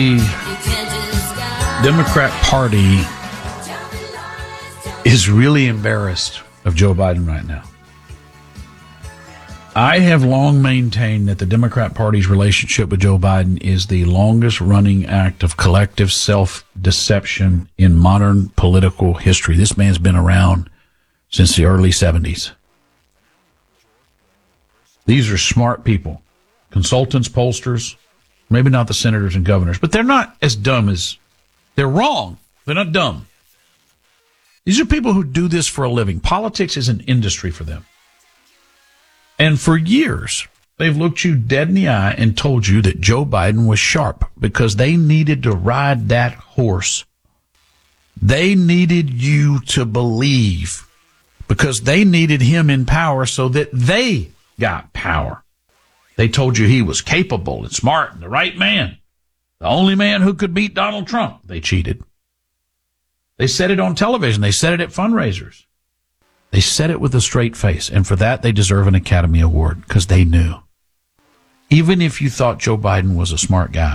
The Democrat Party is really embarrassed of Joe Biden right now. I have long maintained that the Democrat Party's relationship with Joe Biden is the longest running act of collective self-deception in modern political history. This man's been around since the early 70s. These are smart people, consultants, pollsters, maybe not the senators and governors, but they're not as dumb as, they're wrong. They're not dumb. These are people who do this for a living. Politics is an industry for them. And for years, they've looked you dead in the eye and told you that Joe Biden was sharp because they needed to ride that horse. They needed you to believe because they needed him in power so that they got power. They told you he was capable and smart and the right man, the only man who could beat Donald Trump. They cheated. They said it on television. They said it at fundraisers. They said it with a straight face, and for that they deserve an Academy Award because they knew. Even if you thought Joe Biden was a smart guy,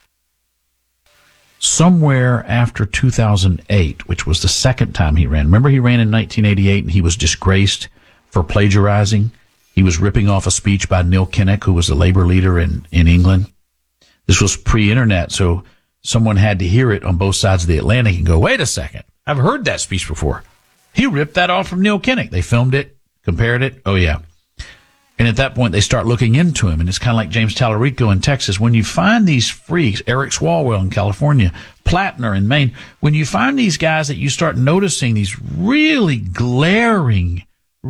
somewhere after 2008, which was the second time he ran, remember he ran in 1988 and he was disgraced for plagiarizing? He was ripping off a speech by Neil Kinnock, who was a labor leader in England. This was pre-internet, so someone had to hear it on both sides of the Atlantic and go, wait a second, I've heard that speech before. He ripped that off from Neil Kinnock. They filmed it, compared it. Oh, yeah. And at that point, they start looking into him. And it's kind of like James Tallarico in Texas. When you find these freaks, Eric Swalwell in California, Plattner in Maine, when you find these guys that you start noticing these really glaring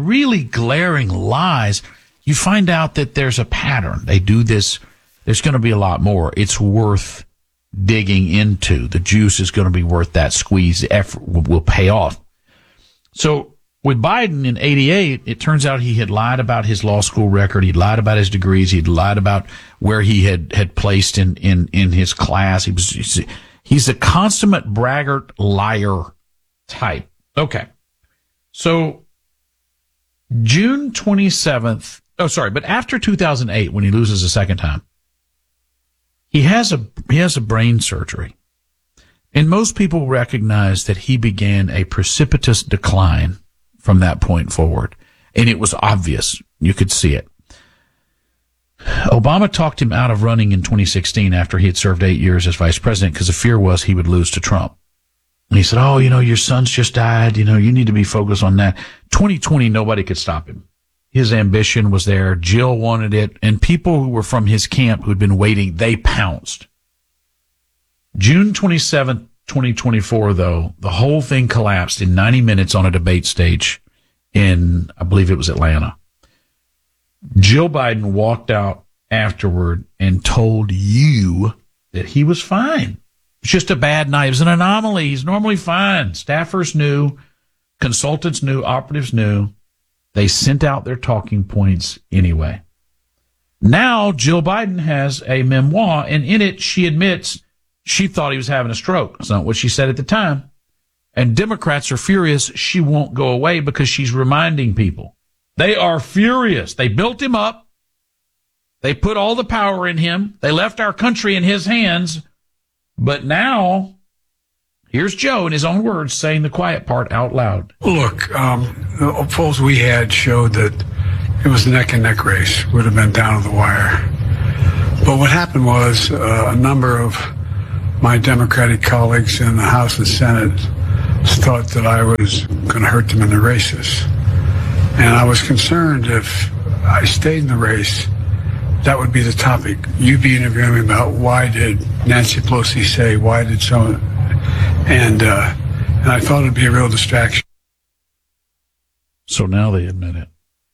lies, you find out that there's a pattern. They do this. There's going to be a lot more. It's worth digging into. The juice is going to be worth that squeeze. The effort will pay off. So with Biden in 88, it turns out he had lied about his law school record. He'd lied about his degrees. He'd lied about where he had placed in his class. He's a consummate braggart liar type. Okay. So June 27th. Oh, sorry. But after 2008, when he loses a second time, he has a brain surgery. And most people recognize that he began a precipitous decline from that point forward. And it was obvious. You could see it. Obama talked him out of running in 2016 after he had served 8 years as vice president because the fear was he would lose to Trump. And he said, oh, your son's just died. You need to be focused on that. 2020, nobody could stop him. His ambition was there. Jill wanted it. And people who were from his camp who'd been waiting, they pounced. June 27th, 2024, though, the whole thing collapsed in 90 minutes on a debate stage in, I believe it was Atlanta. Jill Biden walked out afterward and told you that he was fine. It's just a bad night. It was an anomaly. He's normally fine. Staffers knew, consultants knew, operatives knew. They sent out their talking points anyway. Now, Jill Biden has a memoir, and in it, she admits she thought he was having a stroke. That's not what she said at the time. And Democrats are furious she won't go away because she's reminding people. They are furious. They built him up. They put all the power in him. They left our country in his hands. But now, here's Joe in his own words saying the quiet part out loud. Look, the polls we had showed that it was a neck-and-neck race. Would have been down to the wire. But what happened was a number of my Democratic colleagues in the House and Senate thought that I was going to hurt them in the races. And I was concerned if I stayed in the race, that would be the topic. You'd be interviewing me about why did Nancy Pelosi say, why did someone, and I thought it'd be a real distraction. So now they admit it.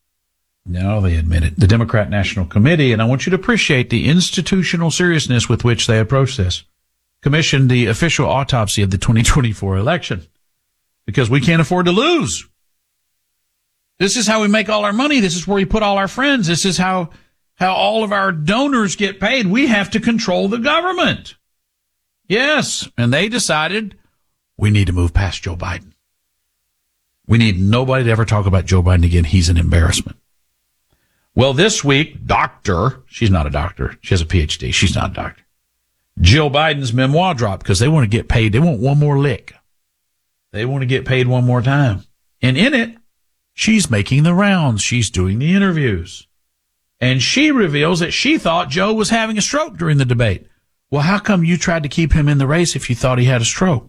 The Democrat National Committee, and I want you to appreciate the institutional seriousness with which they approach this, commissioned the official autopsy of the 2024 election because we can't afford to lose. This is how we make all our money. This is where we put all our friends. This is how all of our donors get paid. We have to control the government. Yes. And they decided we need to move past Joe Biden. We need nobody to ever talk about Joe Biden again. He's an embarrassment. Well, this week, she's not a doctor. She has a PhD. She's not a doctor. Jill Biden's memoir dropped because they want to get paid. They want one more lick. They want to get paid one more time. And in it, she's making the rounds. She's doing the interviews. And she reveals that she thought Joe was having a stroke during the debate. Well, how come you tried to keep him in the race if you thought he had a stroke?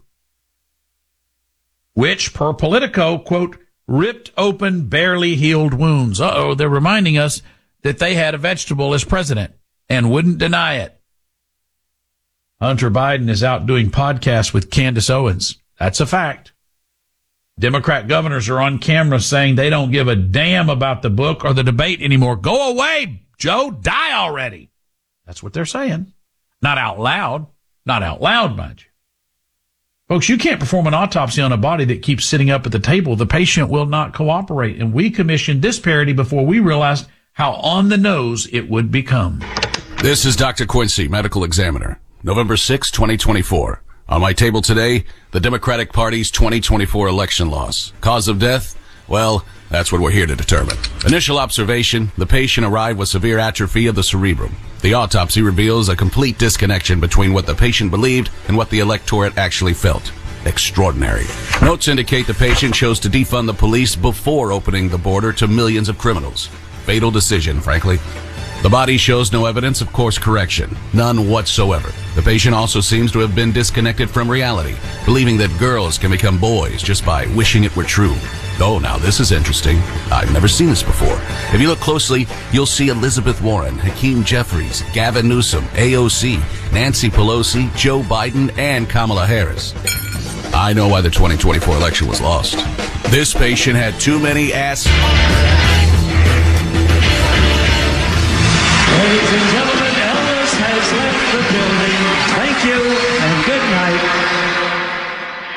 Which, per Politico, quote, ripped open barely healed wounds. Uh-oh, they're reminding us that they had a vegetable as president and wouldn't deny it. Hunter Biden is out doing podcasts with Candace Owens. That's a fact. Democrat governors are on camera saying they don't give a damn about the book or the debate anymore. Go away, Joe. Die already. That's what they're saying. Not out loud. Not out loud, mind you. Folks, you can't perform an autopsy on a body that keeps sitting up at the table. The patient will not cooperate. And we commissioned this parody before we realized how on the nose it would become. This is Dr. Quincy, Medical Examiner. November 6, 2024. On my table today, the Democratic Party's 2024 election loss. Cause of death? Well, that's what we're here to determine. Initial observation, the patient arrived with severe atrophy of the cerebrum. The autopsy reveals a complete disconnection between what the patient believed and what the electorate actually felt. Extraordinary. Notes indicate the patient chose to defund the police before opening the border to millions of criminals. Fatal decision, frankly. The body shows no evidence of course correction. None whatsoever. The patient also seems to have been disconnected from reality, believing that girls can become boys just by wishing it were true. Oh, now this is interesting. I've never seen this before. If you look closely, you'll see Elizabeth Warren, Hakeem Jeffries, Gavin Newsom, AOC, Nancy Pelosi, Joe Biden, and Kamala Harris. I know why the 2024 election was lost. This patient had too many ass... Ladies and gentlemen, Elvis has left the building. Thank you and good night.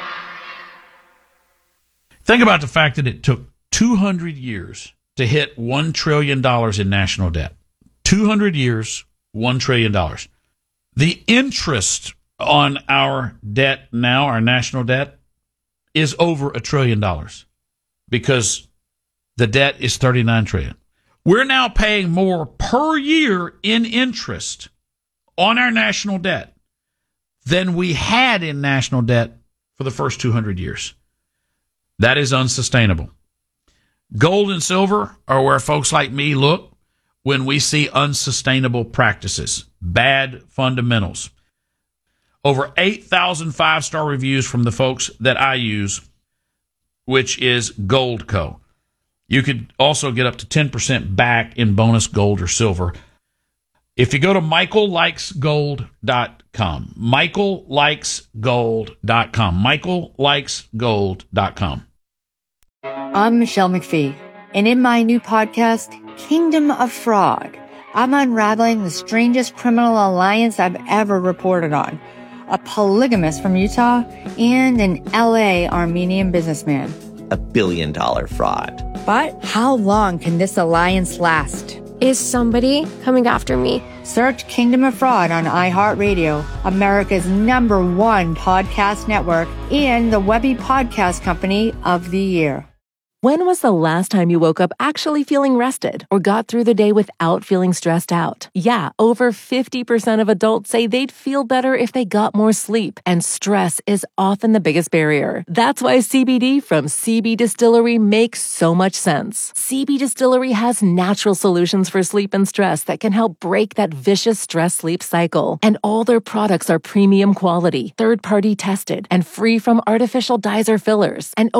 Think about the fact that it took 200 years to hit $1 trillion in national debt. 200 years, $1 trillion. The interest on our debt now, our national debt, is over $1 trillion because the debt is $39 trillion. We're now paying more per year in interest on our national debt than we had in national debt for the first 200 years. That is unsustainable. Gold and silver are where folks like me look when we see unsustainable practices, bad fundamentals. Over 8,000 five-star reviews from the folks that I use, which is Goldco. You could also get up to 10% back in bonus gold or silver. If you go to michaellikesgold.com, michaellikesgold.com, michaellikesgold.com. I'm Michelle McPhee, and in my new podcast, Kingdom of Fraud, I'm unraveling the strangest criminal alliance I've ever reported on. A polygamist from Utah and an LA Armenian businessman. $1 billion fraud. But how long can this alliance last? Is somebody coming after me? Search Kingdom of Fraud on iHeartRadio, America's #1 podcast network, and the Webby Podcast Company of the Year. When was the last time you woke up actually feeling rested or got through the day without feeling stressed out? Yeah, over 50% of adults say they'd feel better if they got more sleep, and stress is often the biggest barrier. That's why CBD from CB Distillery makes so much sense. CB Distillery has natural solutions for sleep and stress that can help break that vicious stress-sleep cycle. And all their products are premium quality, third-party tested, and free from artificial dyes or fillers. And